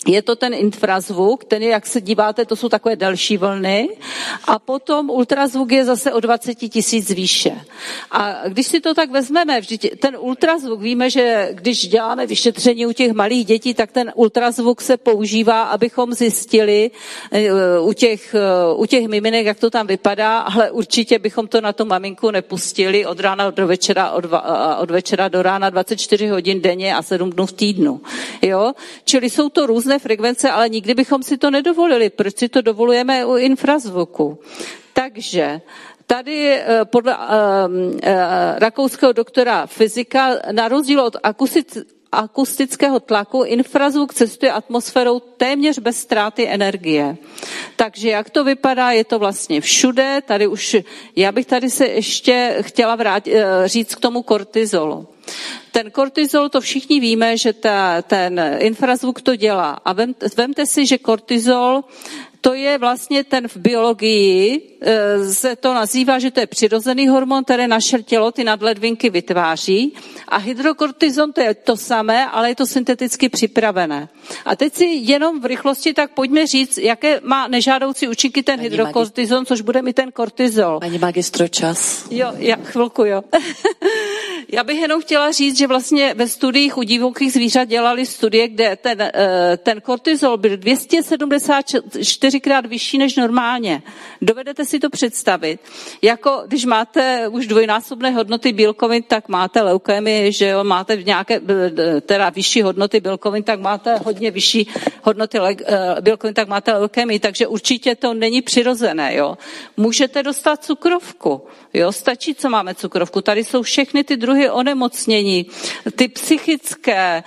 Speaker 4: je to ten infrazvuk, ten je, jak se díváte, to jsou takové delší vlny a potom ultrazvuk je zase o dvacet tisíc výše. A když si to tak vezmeme, vždyť ten ultrazvuk, víme, že když děláme vyšetření u těch malých dětí, tak ten ultrazvuk se používá, abychom zjistili u těch, u těch miminek, jak to tam vypadá, ale určitě bychom to na tu maminku nepustili od rána do večera, od, od večera do rána dvacet čtyři hodin denně a sedm dnů v týdnu. Jo? Čili jsou to různé frekvence, ale nikdy bychom si to nedovolili. Proč si to dovolujeme u infrazvuku? Takže tady podle uh, uh, rakouského doktora fyzika, na rozdíl od akustického akustického tlaku, infrazvuk cestuje atmosférou téměř bez ztráty energie. Takže jak to vypadá, je to vlastně všude. Tady už, já bych tady se ještě chtěla vrátit, říct k tomu kortizolu. Ten kortizol, to všichni víme, že ta, ten infrazvuk to dělá. A vem, vemte si, že kortizol, to je vlastně ten v biologii, se to nazývá, že to je přirozený hormon, který naše tělo ty nadledvinky vytváří. A hydrokortizon to je to samé, ale je to synteticky připravené. A teď si jenom v rychlosti tak pojďme říct, jaké má nežádoucí účinky ten Pani hydrokortizon, magist... což bude mi ten kortizol.
Speaker 2: Pani magistro, čas.
Speaker 4: Jo, já, chvilku, jo. Já bych jenom chtěla říct, že vlastně ve studiích u divokých zvířat dělali studie, kde ten, ten kortizol byl dvě stě sedmdesát čtyřikrát vyšší než normálně. Dovedete si to představit? Jako když máte už dvojnásobné hodnoty bílkovin, tak máte leukémii, že jo, máte nějaké teda vyšší hodnoty bílkovin, tak máte hodně vyšší hodnoty bílkovin, tak máte leukémii, takže určitě to není přirozené, jo. Můžete dostat cukrovku, jo, stačí, co máme cukrovku. Tady jsou všechny ty druhy onemocnění, ty psychické,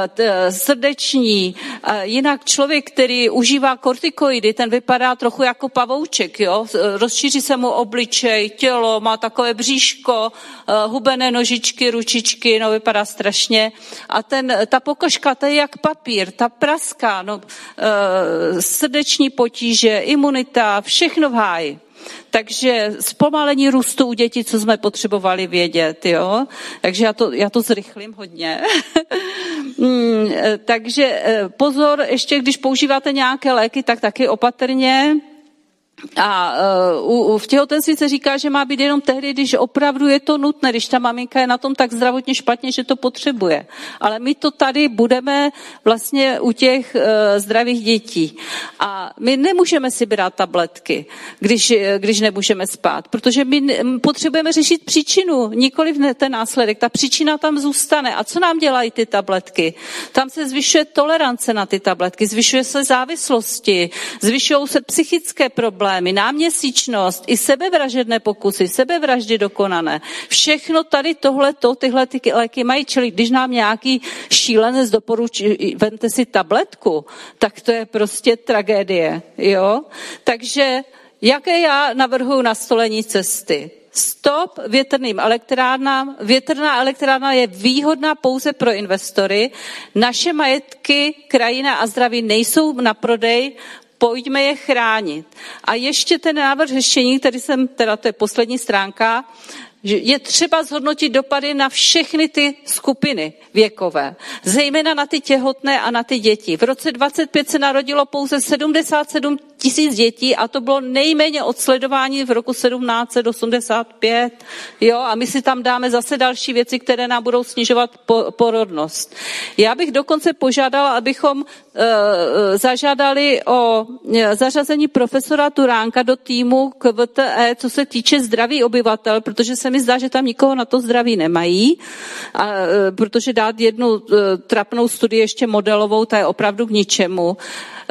Speaker 4: srdeční, jinak člověk, který užívá kortikoidy, ten vypadá trochu jako pavouček, jo, rozšíří se mu obličej, tělo, má takové bříško, hubené nožičky, ručičky, no vypadá strašně. A ten, ta pokožka, to je jak papír, ta praská, no, srdeční potíže, imunita, všechno v háji. Takže zpomalení růstu u dětí, co jsme potřebovali vědět, jo. Takže já to, já to zrychlím hodně. Takže pozor, ještě když používáte nějaké léky, tak taky opatrně. A uh, v těhotenství se říká, že má být jenom tehdy, když opravdu je to nutné, když ta maminka je na tom tak zdravotně špatně, že to potřebuje. Ale my to tady budeme vlastně u těch uh, zdravých dětí. A my nemůžeme si brát tabletky, když, když nemůžeme spát, protože my potřebujeme řešit příčinu, nikoliv ne ten následek. Ta příčina tam zůstane. A co nám dělají ty tabletky? Tam se zvyšuje tolerance na ty tabletky, zvyšuje se závislosti, zvyšují se psychické problémy, náměsíčnost, i sebevražedné pokusy, sebevraždy dokonané. Všechno tady tohleto, tyhle ty léky mají, čili když nám nějaký šílenec doporučí, vemte si tabletku, tak to je prostě tragédie, jo? Takže jaké já navrhuji nastolení cesty? Stop větrným elektrárnám. Větrná elektrárna je výhodná pouze pro investory. Naše majetky, krajina a zdraví nejsou na prodej, pojďme je chránit. A ještě ten návrh řešení, který jsem, teda to je poslední stránka, že je třeba zhodnotit dopady na všechny ty skupiny věkové, zejména na ty těhotné a na ty děti. V roce dvacet pět se narodilo pouze sedmdesát sedm tisíc dětí a to bylo nejméně od sledování v roku sedmnáct set osmdesát pět. Jo, a my si tam dáme zase další věci, které nám budou snižovat porodnost. Já bych dokonce požádala, abychom uh, zažádali o zařazení profesora Turánka do týmu K V T E, co se týče zdraví obyvatel, protože se mi zdá, že tam nikoho na to zdraví nemají, a, uh, protože dát jednu uh, trapnou studii ještě modelovou, ta je opravdu k ničemu.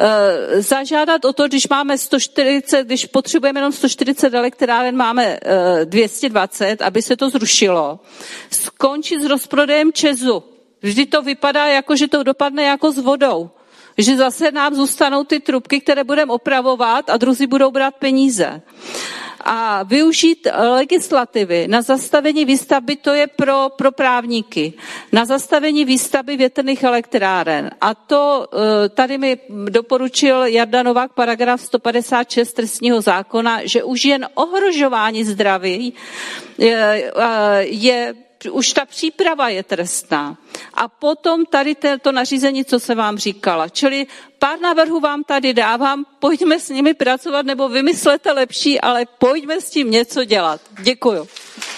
Speaker 4: Uh, zažádat o to, když máme sto čtyřicet, když potřebujeme jenom sto čtyřicet elektráren, máme uh, dvě stě dvacet, aby se to zrušilo. Skončit s rozprodejem ČEZu. Vždy to vypadá jako, že to dopadne jako s vodou. Že zase nám zůstanou ty trubky, které budeme opravovat a druzí budou brát peníze. A využít legislativy na zastavení výstavby, to je pro, pro právníky, na zastavení výstavby větrných elektráren. A to tady mi doporučil Jarda Novák, paragraf sto padesát šest trestního zákona, že už jen ohrožování zdraví je, je už ta příprava je trestná. A potom tady to nařízení, co se vám říkala. Čili pár návrhů vám tady dávám, pojďme s nimi pracovat, nebo vymyslete lepší, ale pojďme s tím něco dělat. Děkuju.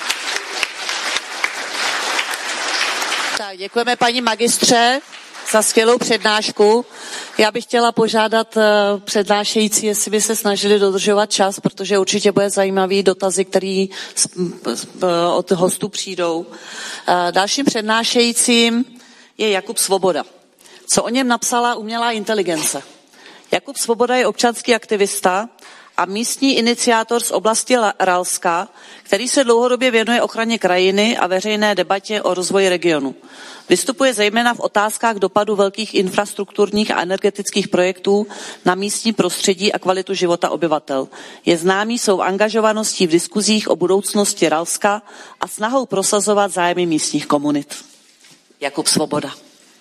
Speaker 2: Tak, děkujeme paní magistře za skvělou přednášku. Já bych chtěla požádat přednášející, jestli by se snažili dodržovat čas, protože určitě bude zajímavý dotazy, které od hostů přijdou. Dalším přednášejícím je Jakub Svoboda. Co o něm napsala umělá inteligence? Jakub Svoboda je občanský aktivista a místní iniciátor z oblasti Ralska, který se dlouhodobě věnuje ochraně krajiny a veřejné debatě o rozvoji regionu. Vystupuje zejména v otázkách dopadu velkých infrastrukturních a energetických projektů na místní prostředí a kvalitu života obyvatel. Je známý svou angažovaností v diskuzích o budoucnosti Ralska a snahou prosazovat zájmy místních komunit. Jakub Svoboda.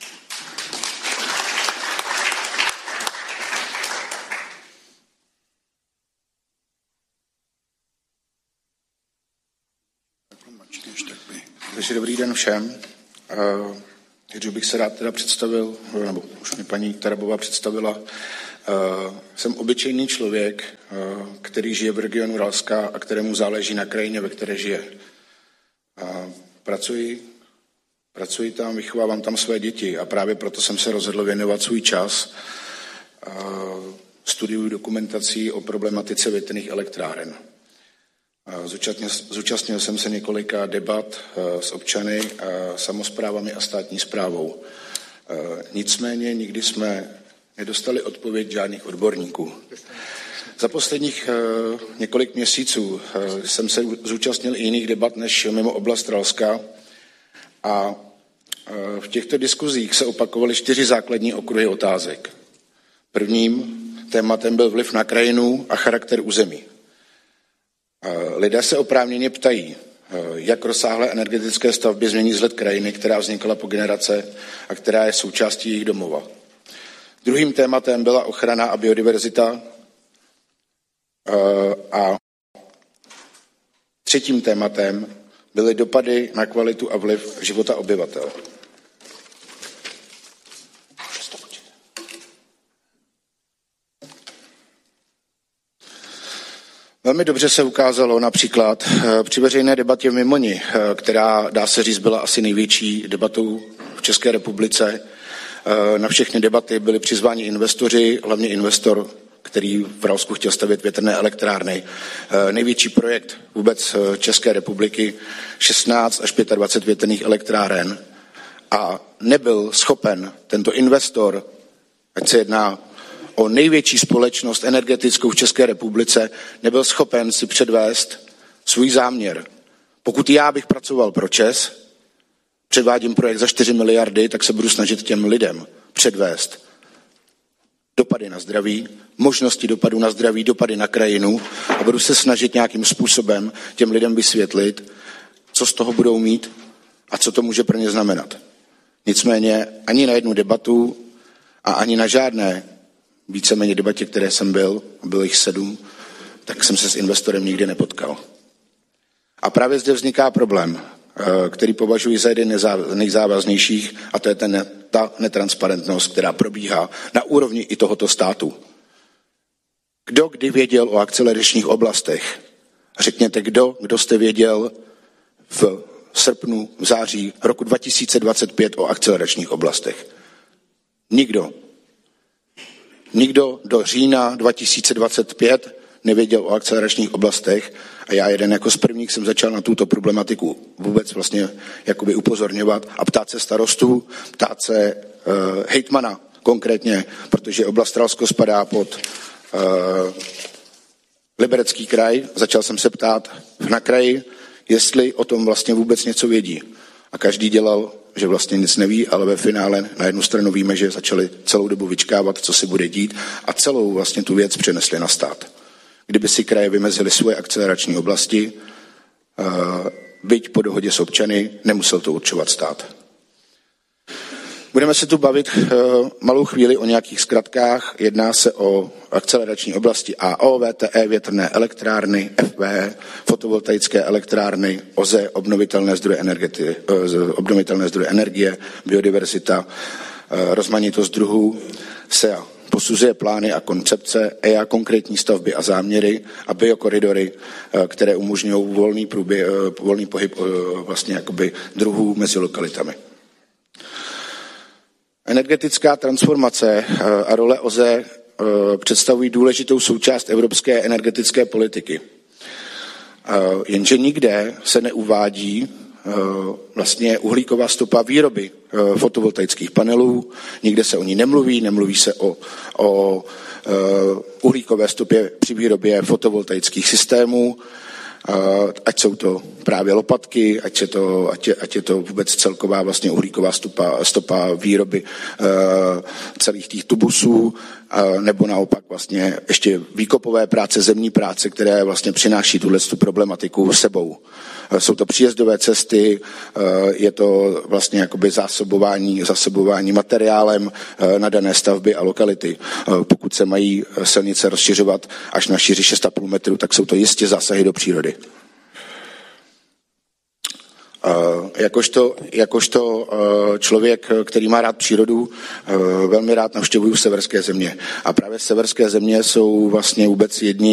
Speaker 5: Takže dobrý den všem. Když bych se rád teda představil, nebo už mě paní Tarabová představila, jsem obyčejný člověk, který žije v regionu Ralska a kterému záleží na krajině, ve které žije. Pracuji, pracuji tam, vychovávám tam své děti a právě proto jsem se rozhodl věnovat svůj čas studiu dokumentací o problematice větrných elektráren. Zúčastnil, zúčastnil jsem se několika debat s občany, samosprávami a státní správou. Nicméně nikdy jsme nedostali odpověď žádných odborníků. Za posledních několik měsíců jsem se zúčastnil i jiných debat než mimo oblast Ralska a v těchto diskuzích se opakovaly čtyři základní okruhy otázek. Prvním tématem byl vliv na krajinu a charakter území. Lidé se oprávněně ptají, jak rozsáhlé energetické stavby změní vzhled krajiny, která vznikla po generace a která je součástí jejich domova. Druhým tématem byla ochrana a biodiverzita a třetím tématem byly dopady na kvalitu a vliv života obyvatel. Velmi dobře se ukázalo například při veřejné debatě v Mimoni, která, dá se říct, byla asi největší debatou v České republice. Na všechny debaty byli přizváni investoři, hlavně investor, který v Ralsku chtěl stavět větrné elektrárny. Největší projekt vůbec České republiky, šestnáct až dvacet pět větrných elektráren. A nebyl schopen tento investor, ať se jedná o největší společnost energetickou v České republice, nebyl schopen si předvést svůj záměr. Pokud já bych pracoval pro ČEZ, předvádím projekt za čtyři miliardy, tak se budu snažit těm lidem předvést dopady na zdraví, možnosti dopadu na zdraví, dopady na krajinu a budu se snažit nějakým způsobem těm lidem vysvětlit, co z toho budou mít a co to může pro ně znamenat. Nicméně ani na jednu debatu a ani na žádné víceméně debatě, které jsem byl, bylo jich sedm, tak jsem se s investorem nikdy nepotkal. A právě zde vzniká problém, který považuji za jeden z nejzávaznějších, a to je ten, ta netransparentnost, která probíhá na úrovni i tohoto státu. Kdo kdy věděl o akceleračních oblastech? Řekněte, kdo, kdo jste věděl v srpnu, v září roku dva tisíce dvacet pět o akceleračních oblastech? Nikdo. Nikdo do října dva tisíce dvacet pět nevěděl o akceleračních oblastech a já jeden jako z prvních jsem začal na tuto problematiku vůbec vlastně jakoby upozorňovat a ptát se starostů, ptát se uh, hejtmana konkrétně, protože oblast Ralsko spadá pod uh, Liberecký kraj. Začal jsem se ptát na kraji, jestli o tom vlastně vůbec něco vědí. A každý dělal, že vlastně nic neví, ale ve finále na jednu stranu víme, že začali celou dobu vyčkávat, co se bude dít a celou vlastně tu věc přenesli na stát. Kdyby si kraje vymezily svoje akcelerační oblasti, byť po dohodě s občany, nemusel to určovat stát. Budeme se tu bavit malou chvíli o nějakých zkratkách. Jedná se o akcelerační oblasti A O, V T E, větrné elektrárny, F V, fotovoltaické elektrárny, O Z E, obnovitelné zdroje, energeti, obnovitelné zdroje energie, biodiverzita, rozmanitost druhů, S E A posuzuje plány a koncepce, E A konkrétní stavby a záměry a biokoridory, které umožňují volný, průběh, volný pohyb vlastně jakoby druhů mezi lokalitami. Energetická transformace a role O Z E představují důležitou součást evropské energetické politiky. Jenže nikde se neuvádí vlastně uhlíková stopa výroby fotovoltaických panelů, nikde se o ní nemluví, nemluví se o, o uhlíkové stopě při výrobě fotovoltaických systémů, ať jsou to právě lopatky, ať je to, ať je, ať je to vůbec celková vlastně uhlíková stopa, stopa výroby celých těch tubusů, nebo naopak vlastně ještě výkopové práce, zemní práce, které vlastně přináší tuhle tu problematiku sebou. Jsou to příjezdové cesty, je to vlastně jakoby zásobování, zásobování materiálem na dané stavby a lokality. Pokud se mají silnice rozšiřovat až na šíři šest a půl metru, tak jsou to jistě zásahy do přírody. Jakožto, jakožto člověk, který má rád přírodu, velmi rád navštěvuju severské země. A právě severské země jsou vlastně vůbec jedni